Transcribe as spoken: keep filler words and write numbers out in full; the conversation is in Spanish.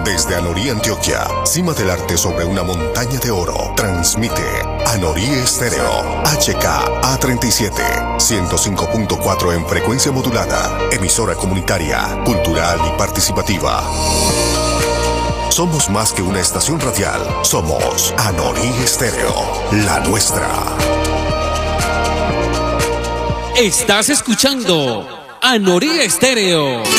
Desde Anorí, Antioquia, cima del arte sobre una montaña de oro, transmite Anorí Estéreo, H K A treinta y siete, ciento cinco punto cuatro en frecuencia modulada, emisora comunitaria, cultural y participativa. Somos más que una estación radial, somos Anorí Estéreo, la nuestra. Estás escuchando Anorí Estéreo.